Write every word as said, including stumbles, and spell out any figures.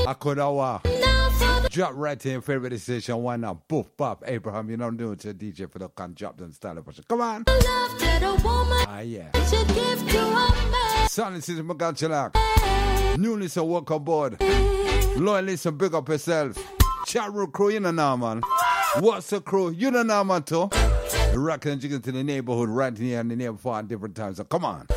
Akodawa. Drop right to your favorite station. Why not? Boof, bop, Abraham. You don't do it to a D J for the can drop them style of pushing. Come on. Ah, yeah. Sonny City Magachalak. Newness and work aboard. Loyalists and big up yourself. Charu crew, you know now, man. What's the crew? You know now, man, too. Rocking and jigging to the neighborhood right here in the neighborhood at different times. So come on.